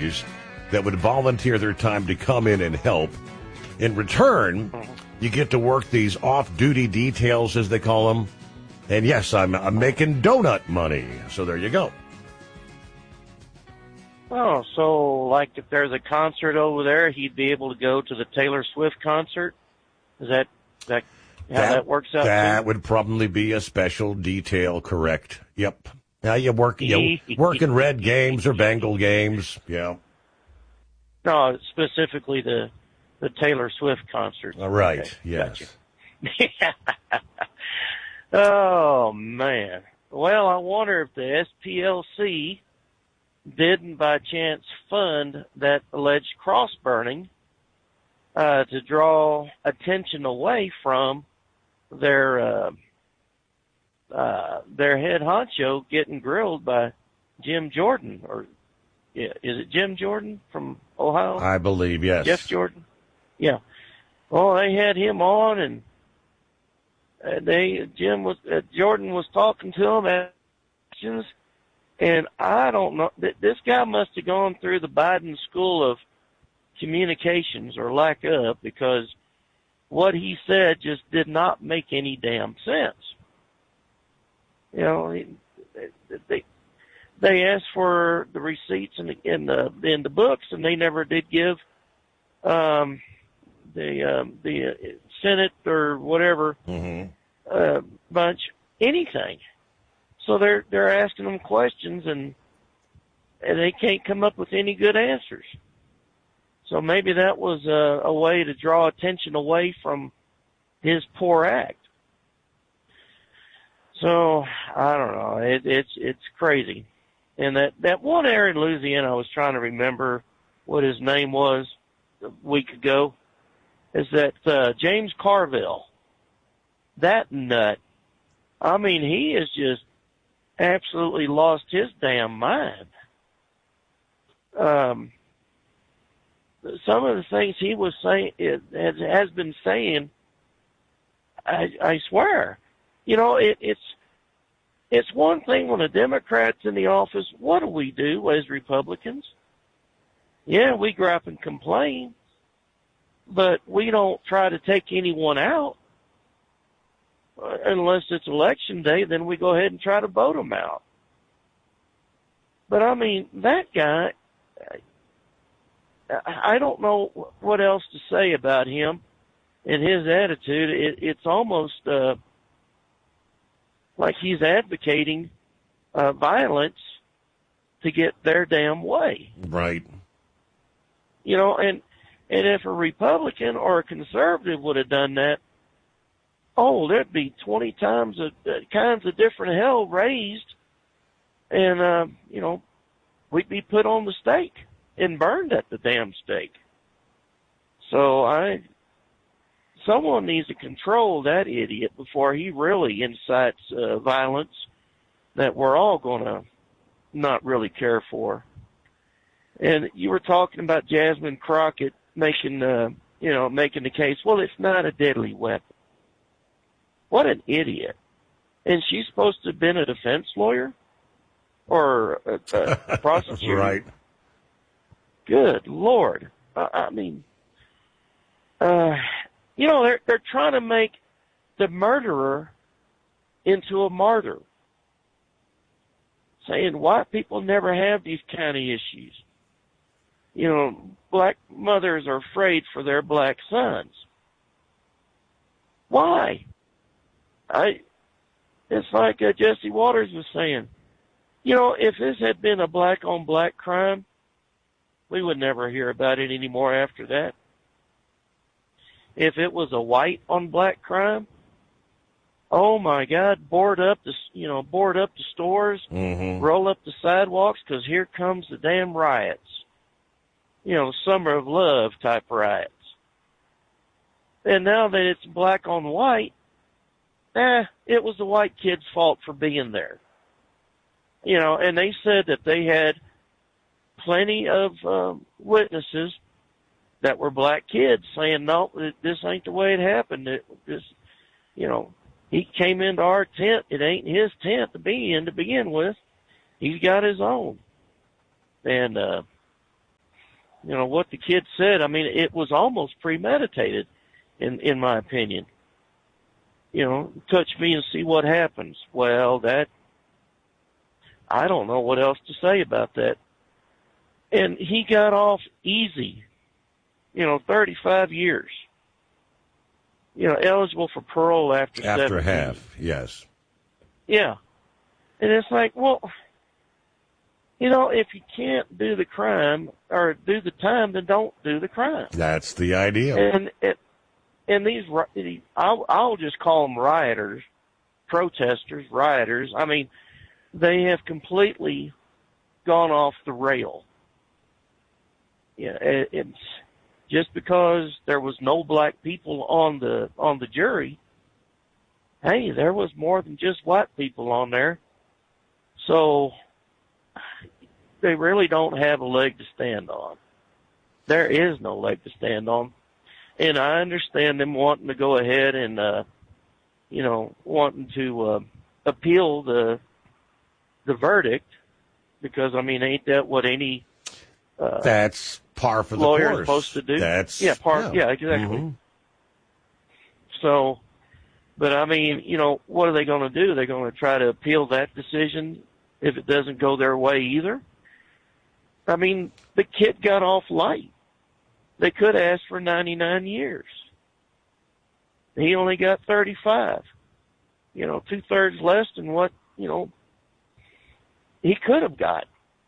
employees that would volunteer their time to come in and help. In return, you get to work these off-duty details, as they call them. And yes, I'm making donut money. So there you go. Oh, so like if there's a concert over there, he'd be able to go to the Taylor Swift concert? Is that how that works out? That would probably be a special detail, correct? Yep. Now you work in Red games or Bengal games. Yeah. No, specifically the Taylor Swift concert. All right. Okay, Yes. Gotcha. Oh man. Well, I wonder if the SPLC didn't by chance fund that alleged cross burning to draw attention away from their head honcho getting grilled by Jim Jordan, or is it Jim Jordan from Ohio? I believe, yes. Jeff Jordan? Yeah. Well, they had him on, and Jordan was talking to him, and I don't know, this guy must have gone through the Biden School of Communications or lack of, because what he said just did not make any damn sense. You know, they asked for the receipts in the books, and they never did give the Senate or whatever bunch anything. So they're asking them questions, and they can't come up with any good answers. So maybe that was a way to draw attention away from his poor act. So I don't know. It's crazy. And that one area in Louisiana, I was trying to remember what his name was a week ago, is that James Carville. That nut. I mean, he has just absolutely lost his damn mind. Some of the things he was saying, has been saying, I swear, you know, it's one thing when a Democrat's in the office. What do as Republicans? Yeah, we go up and complain, but we don't try to take anyone out. Unless it's election day, then we go ahead and try to vote them out. But I mean, that guy, I don't know what else to say about him and his attitude. It's almost like he's advocating violence to get their damn way. Right. You know, and if a Republican or a conservative would have done that, oh, there'd be 20 times kinds of different hell raised, and you know, we'd be put on the stake and burned at the damn stake. So someone needs to control that idiot before he really incites violence that we're all going to not really care for. And you were talking about Jasmine Crockett making the case, well, it's not a deadly weapon. What an idiot. And she's supposed to have been a defense lawyer or a prosecutor. Right. Good Lord. I mean, you know, they're trying to make the murderer into a martyr, saying white people never have these kind of issues. You know, black mothers are afraid for their black sons. Why? It's like Jesse Waters was saying. You know, if this had been a black-on-black crime, we would never hear about it anymore after that. If it was a white-on-black crime, oh my God, board up the stores, roll up the sidewalks, because here comes the damn riots. You know, summer of love type riots. And now that it's black on white, it was the white kid's fault for being there. You know, and they said that they had plenty of witnesses that were black kids saying, no, this ain't the way it happened. He came into our tent. It ain't his tent to be in to begin with. He's got his own. And You know, what the kid said, I mean, it was almost premeditated, in my opinion. You know, touch me and see what happens. Well, I don't know what else to say about that. And he got off easy, 35 years. Eligible for parole after 17. half, yes. Yeah. And it's like, well, if you can't do the crime or do the time, then don't do the crime. That's the idea. And these, I'll just call them rioters, protesters, rioters. I mean, they have completely gone off the rail. Yeah, it's just because there was no black people on the jury. Hey, there was more than just white people on there. So they really don't have a leg to stand on. There is no leg to stand on. And I understand them wanting to go ahead and, wanting to appeal the verdict, because, I mean, ain't that what any that's par for the lawyer course. is supposed to do? Yeah, exactly. Mm-hmm. So, but I mean, what are they going to do? They're going to try to appeal that decision if it doesn't go their way either? I mean, the kid got off light. They could ask for 99 years. He only got 35. 2/3 less than what, he could have got.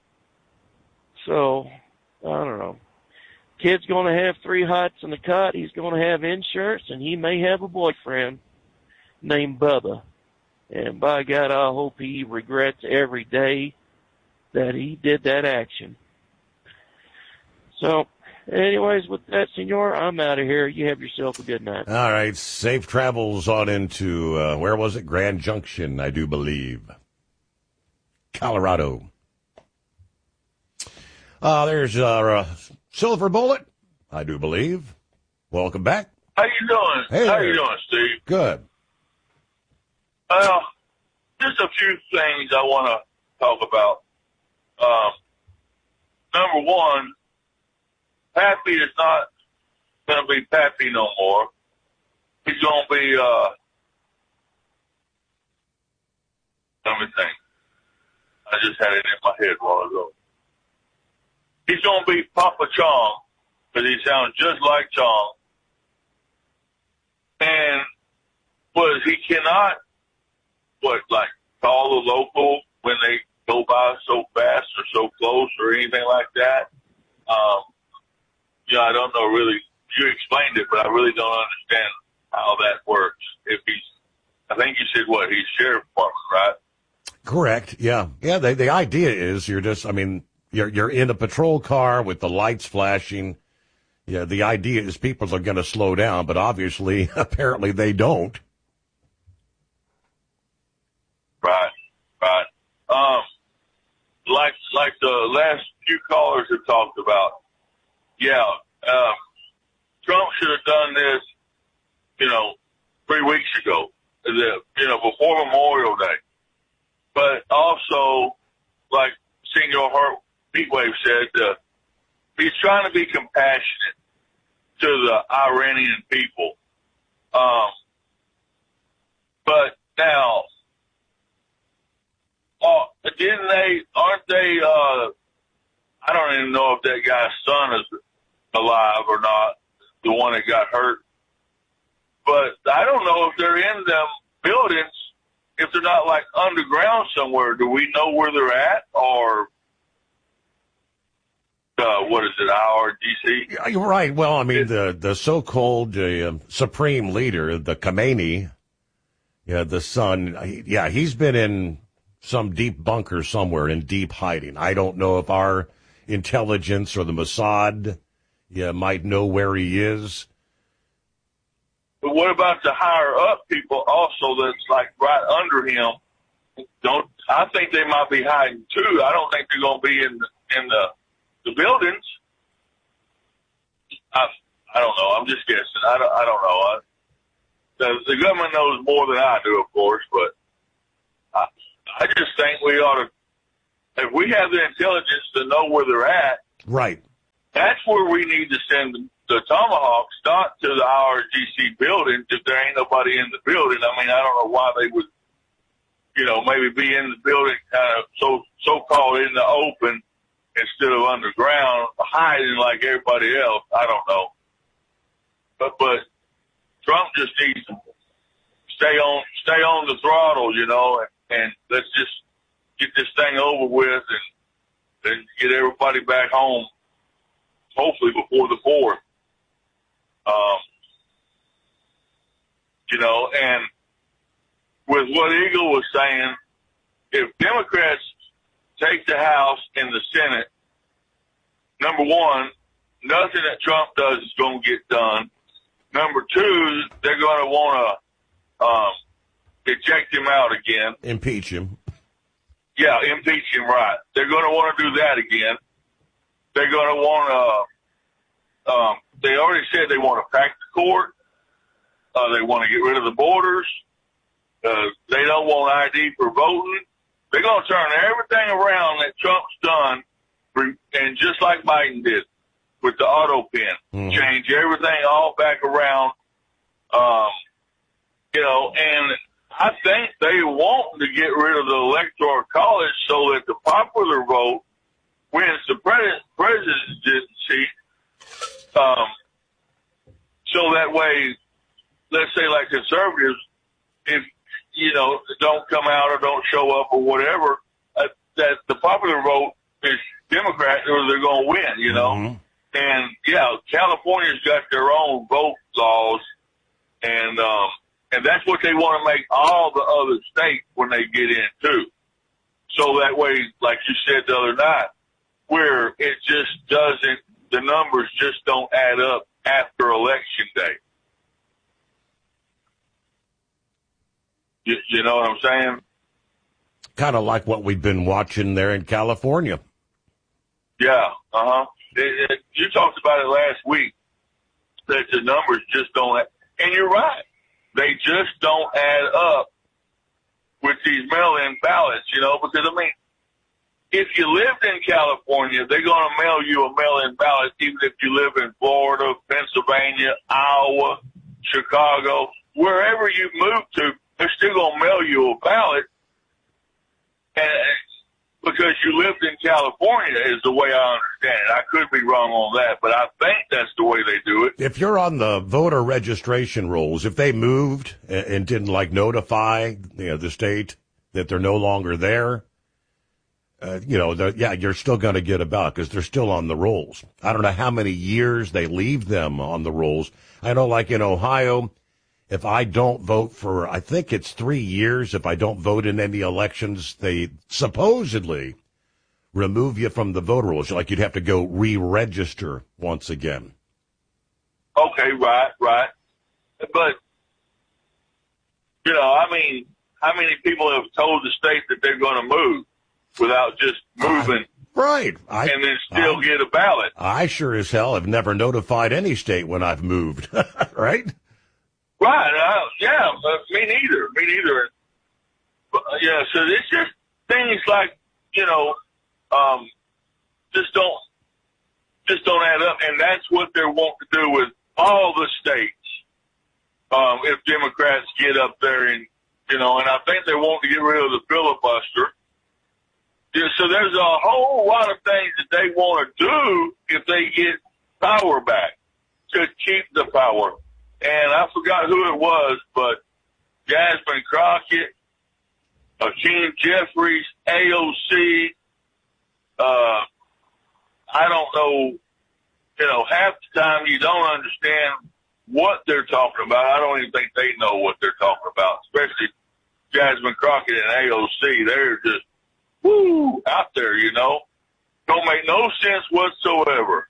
So, I don't know. Kid's going to have 3 hots in the cot. He's going to have insurance, and he may have a boyfriend named Bubba. And by God, I hope he regrets every day that he did that action. So, anyways, with that, Senor, I'm out of here. You have yourself a good night. All right. Safe travels on into, where was it? Grand Junction, I do believe. Colorado. There's Silver Bullet, I do believe. Welcome back. How you doing? Hey How there. you doing, Steve? Good. Just a few things I want to talk about. Number one, Pappy is not going to be Pappy no more. He's going to be, let me think. I just had it in my head a while ago. He's going to be Papa Chong, because he sounds just like Chong. And, he cannot, call the local when they go by so fast or so close or anything like that. I don't know really. You explained it, but I really don't understand how that works. I think you said he's sheriff department, right? Correct. Yeah. Yeah. The idea is you're in a patrol car with the lights flashing. Yeah. The idea is people are going to slow down, but obviously, apparently they don't. Right. Like the last few callers have talked about. Yeah. Trump should have done this, 3 weeks ago, before Memorial Day. But also, like Senor Heatwave said, he's trying to be compassionate to the Iranian people. But now, aren't they, I don't even know if that guy's son is alive or not, the one that got hurt. But I don't know if they're in them buildings, if they're not underground somewhere. Do we know where they're at, or what is it, IRGC? Yeah, you're right. Well, I mean, the so-called supreme leader, the Khamenei, the son, he's been in some deep bunker somewhere in deep hiding. I don't know if our intelligence or the Mossad might know where he is. But what about the higher up people also that's right under him? I think they might be hiding too. I don't think they're going to be in the buildings. I don't know. I'm just guessing. I don't know. The government knows more than I do, of course, but I just think we ought to, if we have the intelligence to know where they're at, right, that's where we need to send the Tomahawks, not to the IRGC building if there ain't nobody in the building. I mean, I don't know why they would, maybe be in the building kind of so-called in the open instead of underground, hiding like everybody else. I don't know. But Trump just needs to stay on the throttle, and let's just get this thing over with and get everybody back home, hopefully before the 4th. And with what Eagle was saying, if Democrats take the House and the Senate, number one, nothing that Trump does is going to get done. Number two, they're going to want to eject him out again. Impeach him. Yeah, impeach him, right. They're going to want to do that again. They're going to want to, they already said they want to pack the court. They want to get rid of the borders. They don't want ID for voting. They're going to turn everything around that Trump's done, and just like Biden did with the auto pen, change everything all back around. And I think they want to get rid of the Electoral College so that the popular vote wins the presidency. So that way, let's say like conservatives, if, don't come out or don't show up or whatever, that the popular vote is Democrat or they're going to win, Mm-hmm. And yeah, California's got their own vote laws, and that's what they want to make all the other states when they get in too. So that way, like you said the other night, where it just doesn't, the numbers just don't add up after election day. You know what I'm saying? Kind of like what we've been watching there in California. Yeah, you talked about it last week, that the numbers just don't, and you're right. They just don't add up with these mail-in ballots, because, if you lived in California, they're going to mail you a mail-in ballot, even if you live in Florida, Pennsylvania, Iowa, Chicago, wherever you move to, they're still going to mail you a ballot, and because you lived in California is the way I understand it. I could be wrong on that, but I think that's the way they do it. If you're on the voter registration rolls, if they moved and didn't notify the state that they're no longer there, you're still going to get a ballot because they're still on the rolls. I don't know how many years they leave them on the rolls. I know, like in Ohio, if I don't vote for, I think it's 3 years, if I don't vote in any elections, they supposedly remove you from the voter rolls. Like you'd have to go re-register once again. Okay, right. But, how many people have told the state that they're going to move without just moving? Right. And then still get a ballot. I sure as hell have never notified any state when I've moved, right? Right. Me neither. But, so it's just things like, just don't add up. And that's what they want to do with all the states. If Democrats get up there and I think they want to get rid of the filibuster. Yeah, so there's a whole lot of things that they want to do if they get power back to keep the power. And I forgot who it was, but Jasmine Crockett, Hakeem Jeffries, AOC, I don't know, half the time you don't understand what they're talking about. I don't even think they know what they're talking about, especially Jasmine Crockett and AOC. They're just, out there, Don't make no sense whatsoever.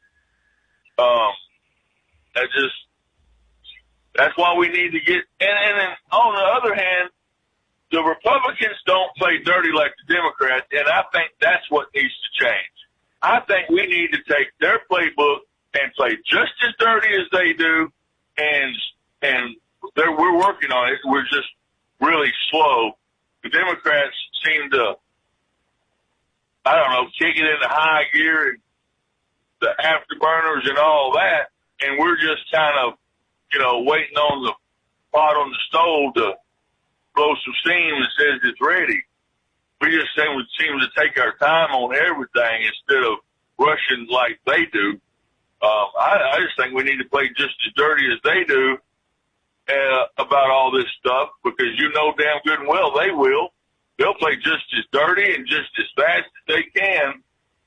That's why we need to get, and then on the other hand, the Republicans don't play dirty like the Democrats, and I think that's what needs to change. I think we need to take their playbook and play just as dirty as they do, and we're working on it. We're just really slow. The Democrats seem to, kick it into high gear the afterburners and all that, and we're just kind of, waiting on the pot on the stove to blow some steam that says it's ready. We just seem to take our time on everything instead of rushing like they do. I just think we need to play just as dirty as they do about all this stuff, because damn good and well they will. They'll play just as dirty and just as fast as they can,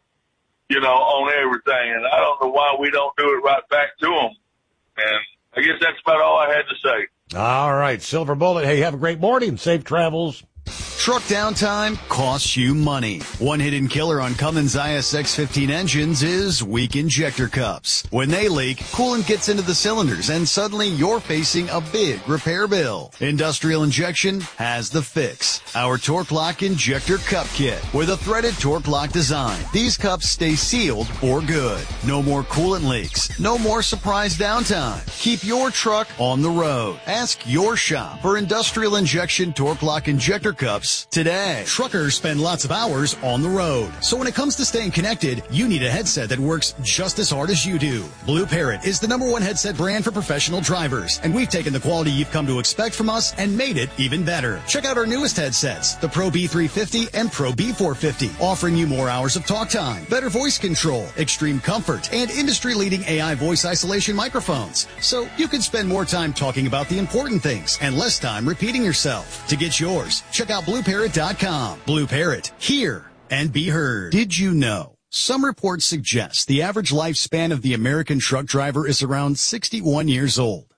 on everything. And I don't know why we don't do it right back to them. And I guess that's about all I had to say. All right, Silver Bullet. Hey, have a great morning. Safe travels. Truck downtime costs you money. One hidden killer on Cummins ISX-15 engines is weak injector cups. When they leak, coolant gets into the cylinders and suddenly you're facing a big repair bill. Industrial Injection has the fix. Our Torque Lock Injector Cup Kit with a threaded Torque Lock design. These cups stay sealed for good. No more coolant leaks. No more surprise downtime. Keep your truck on the road. Ask your shop for Industrial Injection Torque Lock Injector Cups today. Truckers spend lots of hours on the road. So when it comes to staying connected, you need a headset that works just as hard as you do. Blue Parrot is the #1 headset brand for professional drivers, and we've taken the quality you've come to expect from us and made it even better. Check out our newest headsets, the Pro B350 and Pro B450, offering you more hours of talk time, better voice control, extreme comfort, and industry-leading AI voice isolation microphones. So you can spend more time talking about the important things and less time repeating yourself. To get yours, check out BlueParrot.com. Blue Parrot, hear and be heard. Did you know? Some reports suggest the average lifespan of the American truck driver is around 61 years old.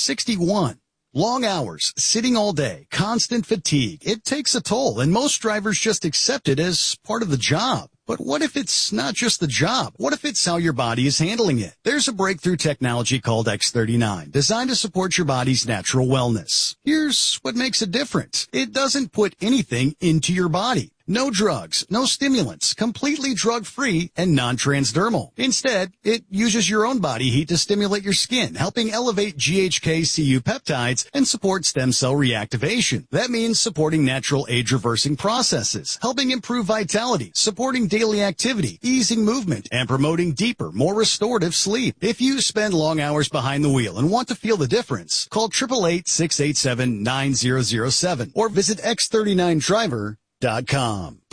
61. Long hours, sitting all day, constant fatigue. It takes a toll, and most drivers just accept it as part of the job. But what if it's not just the job? What if it's how your body is handling it? There's a breakthrough technology called X39, designed to support your body's natural wellness. Here's what makes it different. It doesn't put anything into your body. No drugs, no stimulants, completely drug-free and non-transdermal. Instead, it uses your own body heat to stimulate your skin, helping elevate GHK-Cu peptides and support stem cell reactivation. That means supporting natural age-reversing processes, helping improve vitality, supporting daily activity, easing movement, and promoting deeper, more restorative sleep. If you spend long hours behind the wheel and want to feel the difference, call 888-687-9007 or visit X39Driver.com.